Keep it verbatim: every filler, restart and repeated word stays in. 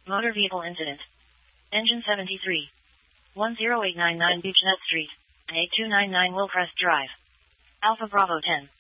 Motor vehicle incident. Engine seventy-three. one zero eight nine nine Beechnet Street. eight two nine nine Willcrest Drive. Alpha Bravo ten.